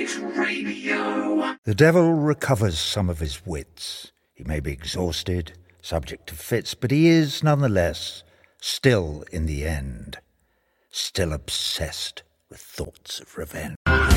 Radio. The devil recovers some of his wits. He may be exhausted, subject to fits, but he is, nonetheless, still in the end, still obsessed with thoughts of revenge.